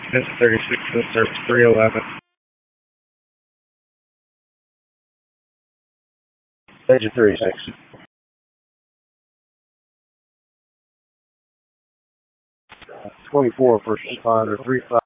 That's 36 to service 311. Engine 36. 24 first responder 35.